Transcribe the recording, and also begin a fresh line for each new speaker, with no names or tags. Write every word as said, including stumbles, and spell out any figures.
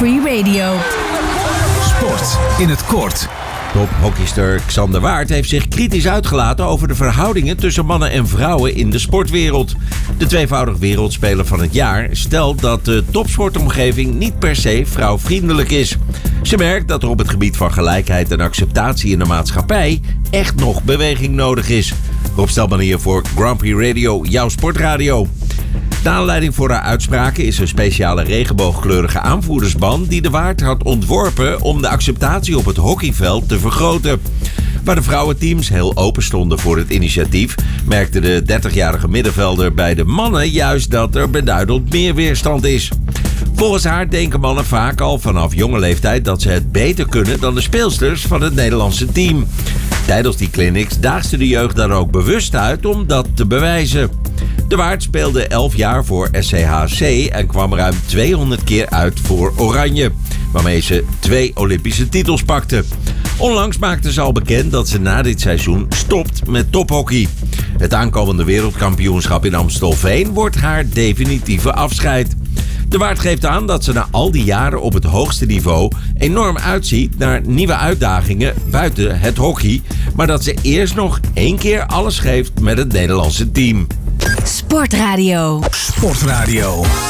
Free Radio.
Sport in het kort.
Tophockeyster Xander Waard heeft zich kritisch uitgelaten over de verhoudingen tussen mannen en vrouwen in de sportwereld. De tweevoudig wereldspeler van het jaar stelt dat de topsportomgeving niet per se vrouwvriendelijk is. Ze merkt dat er op het gebied van gelijkheid en acceptatie in de maatschappij echt nog beweging nodig is. Rob Stelman hier voor Grand Prix Radio, jouw sportradio. De aanleiding voor haar uitspraken is een speciale regenboogkleurige aanvoerdersband die de Waard had ontworpen om de acceptatie op het hockeyveld te vergroten. Waar de vrouwenteams heel open stonden voor het initiatief, merkte de dertigjarige middenvelder bij de mannen juist dat er beduidend meer weerstand is. Volgens haar denken mannen vaak al vanaf jonge leeftijd dat ze het beter kunnen dan de speelsters van het Nederlandse team. Tijdens die clinics daagde de jeugd daar ook bewust uit om dat te bewijzen. De Waard speelde elf jaar voor S C H C en kwam ruim tweehonderd keer uit voor Oranje, waarmee ze twee Olympische titels pakte. Onlangs maakte ze al bekend dat ze na dit seizoen stopt met tophockey. Het aankomende wereldkampioenschap in Amstelveen wordt haar definitieve afscheid. De Waard geeft aan dat ze na al die jaren op het hoogste niveau enorm uitziet naar nieuwe uitdagingen buiten het hockey, maar dat ze eerst nog één keer alles geeft met het Nederlandse team.
Sportradio.
Sportradio.